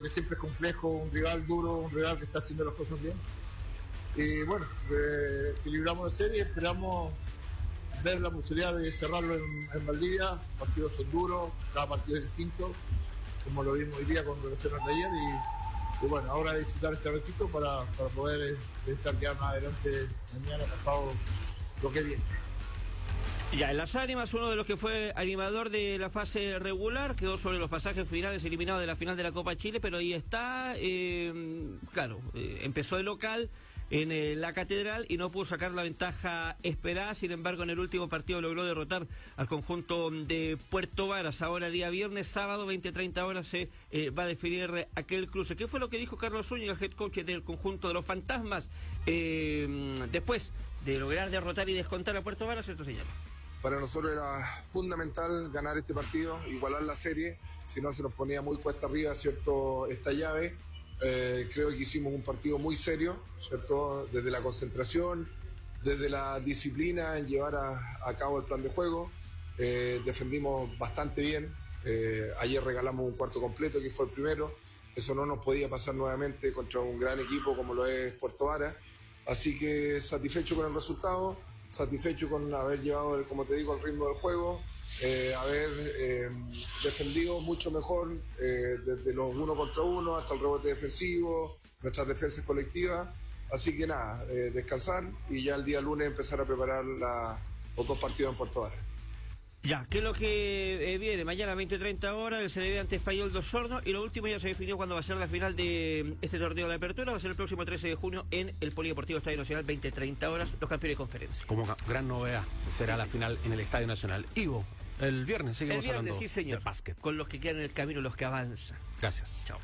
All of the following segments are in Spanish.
que siempre es complejo, un rival duro, un rival que está haciendo las cosas bien. Y bueno, equilibramos la serie, esperamos ver la posibilidad de cerrarlo en Valdivia. Los partidos son duros, cada partido es distinto, como lo vimos hoy día con relación al de ayer. Y bueno, ahora disfrutar este ratito para poder pensar ya más adelante, mañana, pasado, lo que viene. Ya, en las ánimas, uno de los que fue animador de la fase regular, quedó sobre los pasajes finales, eliminado de la final de la Copa Chile, pero ahí está, empezó de local en la Catedral y no pudo sacar la ventaja esperada. Sin embargo, en el último partido logró derrotar al conjunto de Puerto Varas. Ahora día viernes, sábado, 20-30 horas se va a definir aquel cruce. ¿Qué fue lo que dijo Carlos Zúñiga, el head coach del conjunto de los Fantasmas, después de lograr derrotar y descontar a Puerto Varas? Esto señala: para nosotros era fundamental ganar este partido, igualar la serie, si no se nos ponía muy cuesta arriba, ¿cierto?, esta llave. Creo que hicimos un partido muy serio, ¿cierto?, desde la concentración, desde la disciplina en llevar a cabo el plan de juego. Defendimos bastante bien. Ayer regalamos un cuarto completo, que fue el primero. Eso no nos podía pasar nuevamente contra un gran equipo como lo es Puerto Varas. Así que satisfecho con el resultado, satisfecho con haber llevado, como te digo, el ritmo del juego, haber defendido mucho mejor, desde los 1 contra 1 hasta el rebote defensivo, nuestras defensas colectivas. Así que nada, descansar y ya el día lunes empezar a preparar los 2 partidos en Puerto Varas. Ya, ¿qué es lo que viene? Mañana 20-30 horas, el CDB ante Fayol de Osorno, y lo último ya se definió cuándo va a ser la final de este torneo de apertura. Va a ser el próximo 13 de junio en el Polideportivo Estadio Nacional, 20-30 horas, los campeones de conferencia. Como gran novedad será la final en el Estadio Nacional. Ivo, el viernes seguimos hablando sí, señor, de básquet. Con los que quedan en el camino, los que avanzan. Gracias. Chao.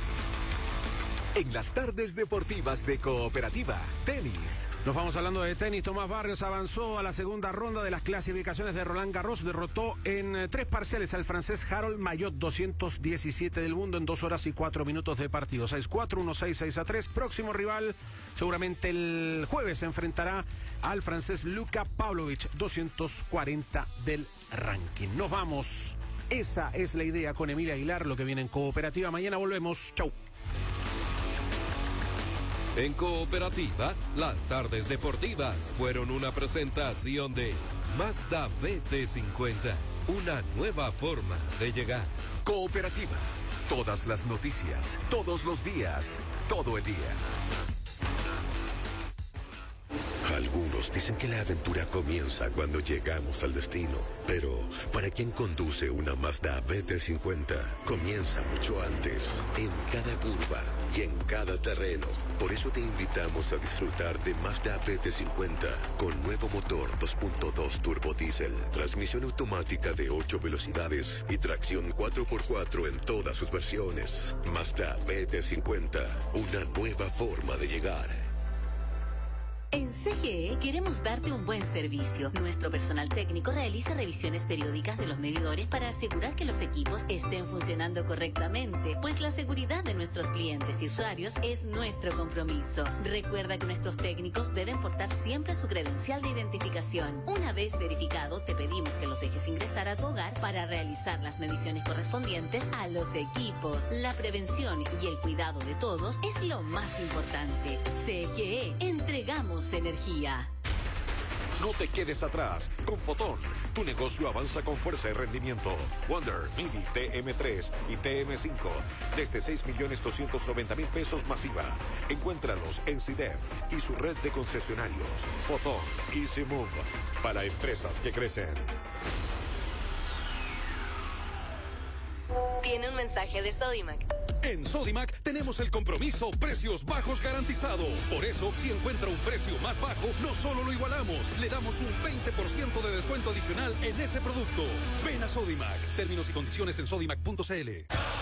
En las tardes deportivas de Cooperativa, tenis. Nos vamos hablando de tenis. Tomás Barrios avanzó a la segunda ronda de las clasificaciones de Roland Garros. Derrotó en 3 parciales al francés Harold Mayot, 217 del mundo, en 2 horas y 4 minutos de partido. 6-4, 1-6, 6-3. Próximo rival, seguramente el jueves, se enfrentará al francés Luka Pavlovich, 240 del ranking. Nos vamos. Esa es la idea con Emilia Aguilar, lo que viene en Cooperativa. Mañana volvemos. Chau. En Cooperativa, las tardes deportivas fueron una presentación de Mazda BT50, una nueva forma de llegar. Cooperativa, todas las noticias, todos los días, todo el día. Algunos dicen que la aventura comienza cuando llegamos al destino, pero para quien conduce una Mazda BT50, comienza mucho antes, en cada curva y en cada terreno. Por eso te invitamos a disfrutar de Mazda BT50 con nuevo motor 2.2 turbo diésel, transmisión automática de 8 velocidades y tracción 4x4 en todas sus versiones. Mazda BT50, una nueva forma de llegar. En CGE queremos darte un buen servicio. Nuestro personal técnico realiza revisiones periódicas de los medidores para asegurar que los equipos estén funcionando correctamente, pues la seguridad de nuestros clientes y usuarios es nuestro compromiso. Recuerda que nuestros técnicos deben portar siempre su credencial de identificación. Una vez verificado, te pedimos que los dejes ingresar a tu hogar para realizar las mediciones correspondientes a los equipos. La prevención y el cuidado de todos es lo más importante. CGE, entregamos energía. No te quedes atrás. Con Fotón, tu negocio avanza con fuerza y rendimiento. Wonder, Mini, TM3 y TM5 desde 6.290.000 pesos masiva. Encuéntralos en CIDEF y su red de concesionarios. Fotón, Easy Move, para empresas que crecen. Tiene un mensaje de Sodimac. En Sodimac tenemos el compromiso precios bajos garantizado. Por eso, si encuentra un precio más bajo, no solo lo igualamos, le damos un 20% de descuento adicional en ese producto. Ven a Sodimac. Términos y condiciones en sodimac.cl.